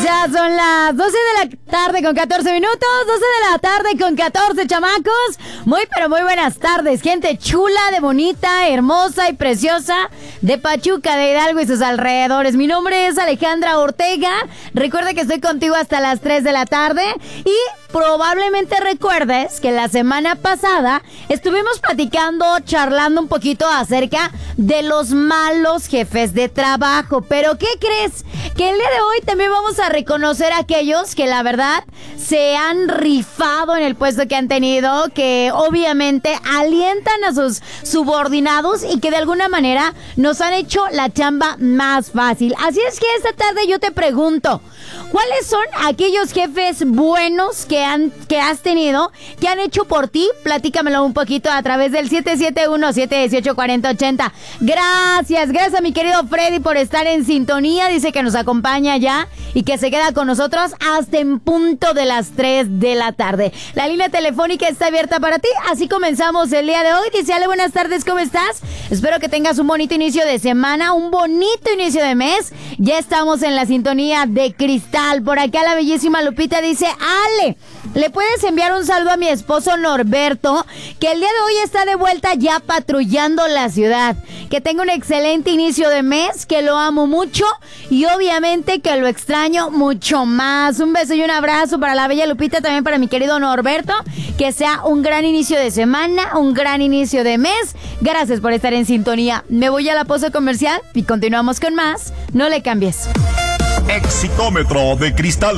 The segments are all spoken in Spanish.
Ya son las 12 de la tarde con 14 minutos, 12 de la tarde con 14 chamacos. Muy pero muy buenas tardes, gente chula, de bonita, hermosa y preciosa de Pachuca, de Hidalgo y sus alrededores. Mi nombre es Alejandra Ortega. Recuerda que estoy contigo hasta las 3 de la tarde y probablemente recuerdes que la semana pasada estuvimos platicando, charlando un poquito acerca de los malos jefes de trabajo. Pero ¿qué crees? Que el día de hoy también vamos a reconocer a aquellos que la verdad se han rifado en el puesto que han tenido, que obviamente alientan a sus subordinados y que de alguna manera nos han hecho la chamba más fácil. Así es que esta tarde yo te pregunto, ¿cuáles son aquellos jefes buenos que has tenido, que han hecho por ti? Platícamelo un poquito a través del 771-718-4080. Gracias a mi querido Freddy por estar en sintonía. Dice que nos acompaña ya y que se queda con nosotros hasta en punto de las 3 de la tarde. La línea telefónica está abierta para ti. Así comenzamos el día de hoy. Dice Ale, buenas tardes, ¿cómo estás? Espero que tengas un bonito inicio de semana, un bonito inicio de mes. Ya estamos en la sintonía de Cristal. Por acá la bellísima Lupita dice, Ale, ¿le puedes enviar un saludo a mi esposo Norberto, que el día de hoy está de vuelta ya patrullando la ciudad? Que tenga un excelente inicio de mes, que lo amo mucho y obviamente que lo extraño mucho más. Un beso y un abrazo para la bella Lupita, también para mi querido Norberto. Que sea un gran inicio de semana, un gran inicio de mes. Gracias por estar en sintonía. Me voy a la pausa comercial y continuamos con más. No le cambies. Exitómetro de Cristal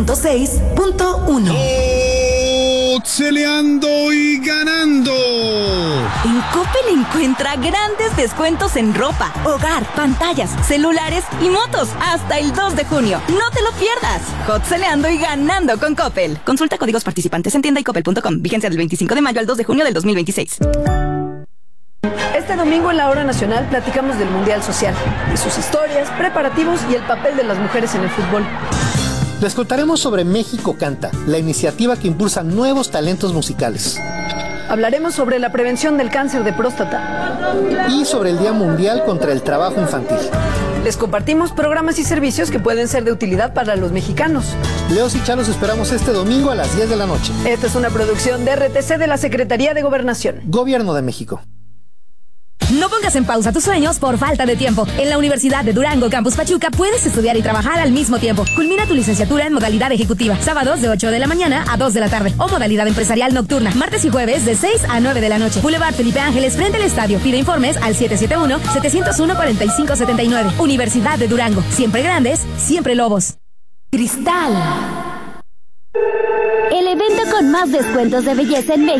106.1. Celeando y ganando. En Coppel encuentra grandes descuentos en ropa, hogar, pantallas, celulares y motos hasta el 2 de junio. No te lo pierdas. Celeando y ganando con Coppel. Consulta códigos participantes en tienda y coppel.com. Vigencia del 25 de mayo al 2 de junio del 2026. Este domingo en la Hora Nacional platicamos del Mundial Social, de sus historias, preparativos y el papel de las mujeres en el fútbol. Les contaremos sobre México Canta, la iniciativa que impulsa nuevos talentos musicales. Hablaremos sobre la prevención del cáncer de próstata. Y sobre el Día Mundial contra el Trabajo Infantil. Les compartimos programas y servicios que pueden ser de utilidad para los mexicanos. Leos y Chalos esperamos este domingo a las 10 de la noche. Esta es una producción de RTC de la Secretaría de Gobernación. Gobierno de México. No pongas en pausa tus sueños por falta de tiempo. En la Universidad de Durango, Campus Pachuca, puedes estudiar y trabajar al mismo tiempo. Culmina tu licenciatura en modalidad ejecutiva, sábados de 8 de la mañana a 2 de la tarde, o modalidad empresarial nocturna, martes y jueves de 6 a 9 de la noche. Boulevard Felipe Ángeles, frente al estadio. Pide informes al 771-701-4579. Universidad de Durango, siempre grandes, siempre lobos. Cristal. El evento con más descuentos de belleza en México